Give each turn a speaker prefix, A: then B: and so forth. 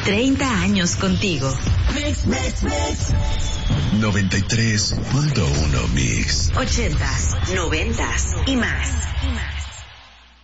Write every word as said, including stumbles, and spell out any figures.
A: treinta años contigo.
B: Mix, mix, mix.
C: noventa y tres punto uno Mix.
A: ochentas, noventas y más. Y más.